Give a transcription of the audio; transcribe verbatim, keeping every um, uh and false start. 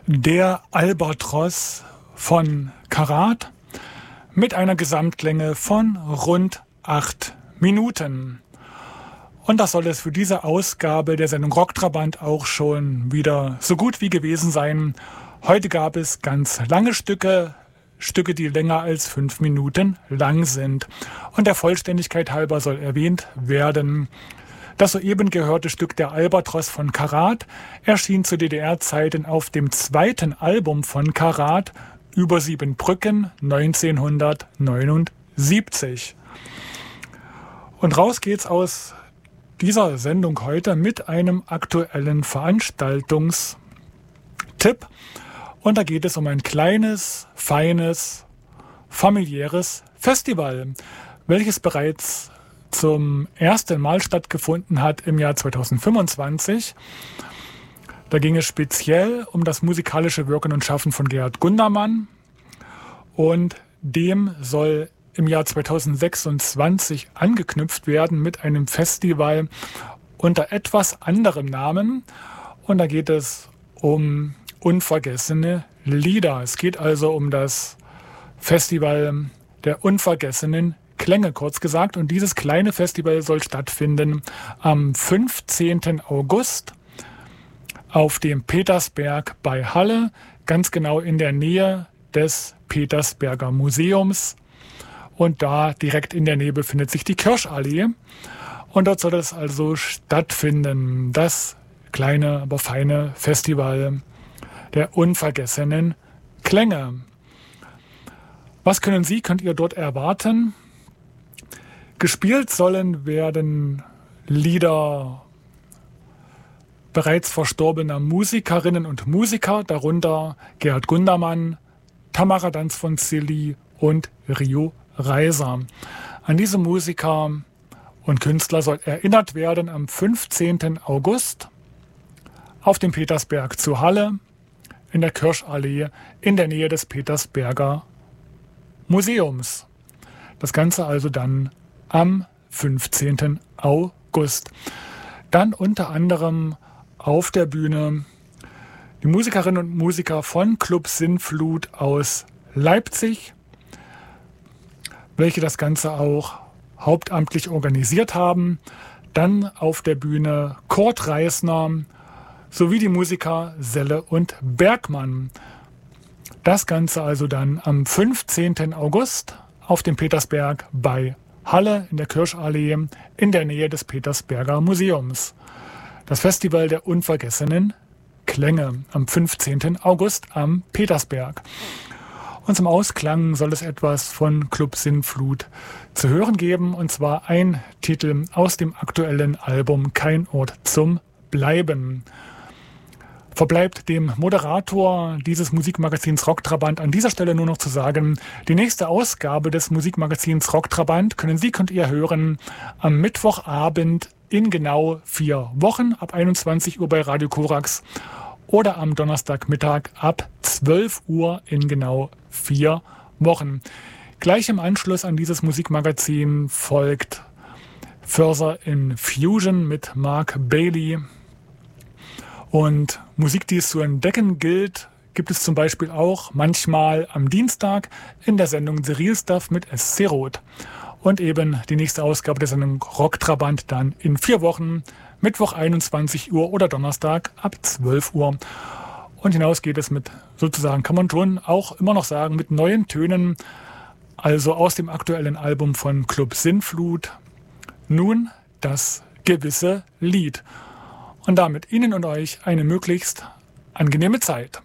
Der Albatros von Karat mit einer Gesamtlänge von rund acht Minuten. Und das soll es für diese Ausgabe der Sendung Rocktrabant auch schon wieder so gut wie gewesen sein. Heute gab es ganz lange Stücke, Stücke, die länger als fünf Minuten lang sind. Und der Vollständigkeit halber soll erwähnt werden: Das soeben gehörte Stück Der Albatros von Karat erschien zu D D R-Zeiten auf dem zweiten Album von Karat, Über sieben Brücken, neunzehnhundertneunundsiebzig. Und raus geht's aus dieser Sendung heute mit einem aktuellen Veranstaltungstipp. Und da geht es um ein kleines, feines, familiäres Festival, welches bereits zum ersten Mal stattgefunden hat im Jahr zweitausendfünfundzwanzig. Da ging es speziell um das musikalische Wirken und Schaffen von Gerhard Gundermann. Und dem soll im Jahr zweitausendsechsundzwanzig angeknüpft werden mit einem Festival unter etwas anderem Namen. Und da geht es um unvergessene Lieder. Es geht also um das Festival der unvergessenen Klänge, kurz gesagt. Und dieses kleine Festival soll stattfinden am fünfzehnten August auf dem Petersberg bei Halle, ganz genau in der Nähe des Petersberger Museums. Und da direkt in der Nähe befindet sich die Kirschallee. Und dort soll es also stattfinden, das kleine, aber feine Festival der unvergessenen Klänge. Was können Sie, könnt ihr dort erwarten? Gespielt sollen werden Lieder bereits verstorbener Musikerinnen und Musiker, darunter Gerhard Gundermann, Tamara Danz von Zilli und Rio Reiser. An diese Musiker und Künstler soll erinnert werden am fünfzehnten August auf dem Petersberg zu Halle in der Kirschallee in der Nähe des Petersberger Museums. Das Ganze also dann am fünfzehnten August. Dann unter anderem auf der Bühne die Musikerinnen und Musiker von Club Sinnflut aus Leipzig, welche das Ganze auch hauptamtlich organisiert haben. Dann auf der Bühne Kurt Reisner sowie die Musiker Selle und Bergmann. Das Ganze also dann am fünfzehnten August auf dem Petersberg bei Halle in der Kirschallee in der Nähe des Petersberger Museums. Das Festival der unvergessenen Klänge am fünfzehnten August am Petersberg. Und zum Ausklang soll es etwas von Club Sinnflut zu hören geben, und zwar ein Titel aus dem aktuellen Album Kein Ort zum Bleiben. Verbleibt dem Moderator dieses Musikmagazins Rocktrabant an dieser Stelle nur noch zu sagen: Die nächste Ausgabe des Musikmagazins Rocktrabant können Sie, könnt ihr hören am Mittwochabend in genau vier Wochen ab einundzwanzig Uhr bei Radio Korax oder am Donnerstagmittag ab zwölf Uhr in genau vier Wochen. Gleich im Anschluss an dieses Musikmagazin folgt Further in Fusion mit Mark Bailey. Und Musik, die es zu entdecken gilt, gibt es zum Beispiel auch manchmal am Dienstag in der Sendung The Real Stuff mit S C Roth. Und eben die nächste Ausgabe der Sendung Rocktrabant dann in vier Wochen, Mittwoch einundzwanzig Uhr oder Donnerstag ab zwölf Uhr. Und hinaus geht es mit, sozusagen kann man schon auch immer noch sagen, mit neuen Tönen, also aus dem aktuellen Album von Club Sinnflut. Nun das gewisse Lied. Und damit Ihnen und euch eine möglichst angenehme Zeit.